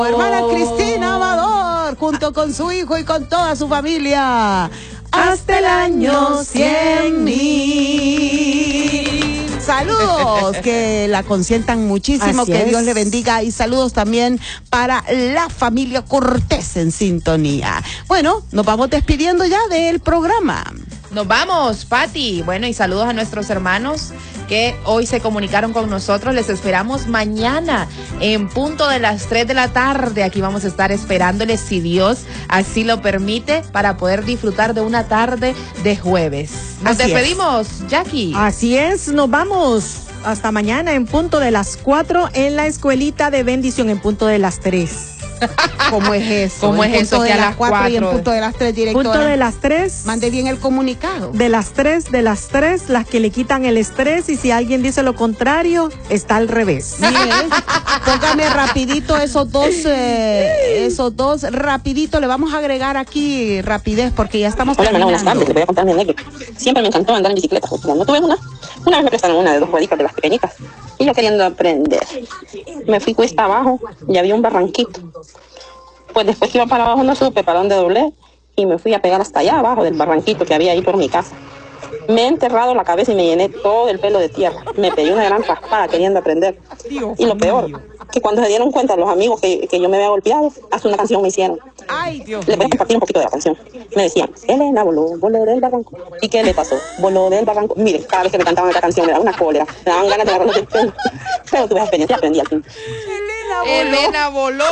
Hermana Cristina Amador, junto con su hijo y con toda su familia, hasta el año 100,000. Saludos, que la consientan muchísimo, Así que es. Dios le bendiga, y saludos también para la familia Cortés en sintonía. Bueno, nos vamos despidiendo ya del programa. Nos vamos, Pati. Bueno, y saludos a nuestros hermanos que hoy se comunicaron con nosotros. Les esperamos mañana en punto de las 3 de la tarde. Aquí vamos a estar esperándoles, si Dios así lo permite, para poder disfrutar de una tarde de jueves. Nos Así despedimos, Jackie. Así es, nos vamos. Hasta mañana en punto de las 4 en la escuelita de bendición, en punto de las 3. ¿Cómo es eso? ¿Cómo En es punto eso de que a las las 4 y en 4? punto de las 3, directora? Punto de las 3. Mande bien el comunicado. De las 3, las que le quitan el estrés, y si alguien dice lo contrario, está al revés. Mire, póngame rapidito esos dos, rapidito, le vamos a agregar aquí rapidez porque ya estamos Hola, hermana, buenas terminando. tardes. Les voy a contar mi anécdota. Siempre me encantó andar en bicicleta. Cuando tuve una vez me prestaron una de 2 rueditas de las pequeñitas. Y yo queriendo aprender. Me fui cuesta abajo y había un barranquito. Pues después que iba para abajo no supe para dónde doblé y me fui a pegar hasta allá abajo del barranquito que había ahí por mi casa. Me he enterrado la cabeza y me llené todo el pelo de tierra. Me pegué una gran raspada queriendo aprender. Y lo peor, que cuando se dieron cuenta los amigos que yo me había golpeado, hasta una canción me hicieron. Ay, Dios Les voy a mío. compartir un poquito de la canción. Me decían, Elena voló del barranco. ¿Y qué le pasó? Voló del barranco. Mire, cada vez que me cantaban esta canción me daba una cólera, me daban ganas de agarrarlos del pelo. Pero tuve experiencia y aprendí al fin. Elena voló.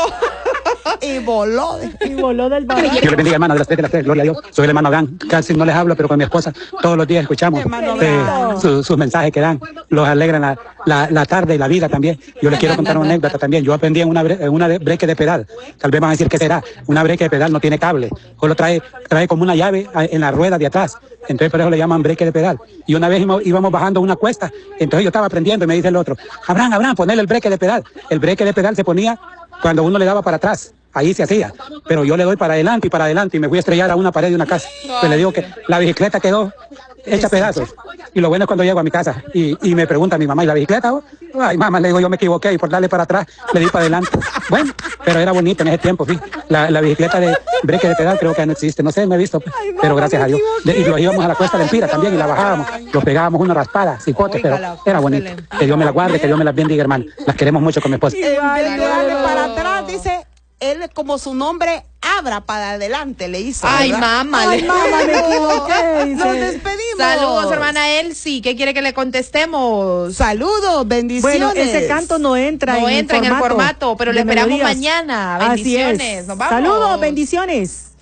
Y voló. Y voló del barranco. Dios les bendiga, hermano, de las 3, gloria a Dios. Soy el hermano Abraham, casi no les hablo, pero con mi esposa todos los días escuchamos Hermano Abraham. sus mensajes que dan, los alegran la tarde y la vida también. Yo les quiero contar una anécdota también. Yo aprendí en una breque de pedal. Tal vez van a decir, ¿qué será? Una breque de pedal no tiene cable, solo trae como una llave en la rueda de atrás. Entonces por eso le llaman breque de pedal. Y una vez íbamos bajando una cuesta, entonces yo estaba aprendiendo y me dice el otro, Abraham, ponle el breque de pedal. El breque de pedal se ponía cuando uno le daba para atrás. Ahí se hacía, pero yo le doy para adelante y me voy a estrellar a una pared de una casa. Pues le digo que la bicicleta quedó hecha pedazos. Y lo bueno es cuando llego a mi casa y me pregunta mi mamá, ¿y la bicicleta? Ay, mamá, le digo, yo me equivoqué y por darle para atrás le di para adelante. Bueno, pero era bonita en ese tiempo, sí. La bicicleta de breque de pedal creo que no existe, no sé, no he visto, pues, pero gracias a Dios. Y lo íbamos a la cuesta de Empira también y la bajábamos, lo pegábamos una raspada, cipote, pero era bonito. Que Dios me la guarde, que Dios me las bendiga, hermano. Las queremos mucho con mi esposa. En vez de darle para atrás, dice, él como su nombre, abra para adelante, le hizo. Ay, ¿verdad? mamá. Ay, mamá, me equivoqué. dice. Nos despedimos. Saludos, hermana Elsie. ¿Qué quiere que le contestemos? Saludos, bendiciones. Bueno, ese canto no entra No entra en el formato, pero de le esperamos melodías. mañana. Así Bendiciones. es. Nos vamos. Saludos, bendiciones.